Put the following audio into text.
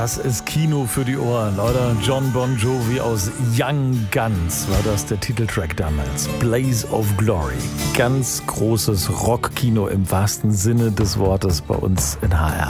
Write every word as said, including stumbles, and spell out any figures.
Das ist Kino für die Ohren, oder? John Bon Jovi aus Young Guns war das der Titeltrack damals. Blaze of Glory. Ganz großes Rockkino im wahrsten Sinne des Wortes bei uns in H R.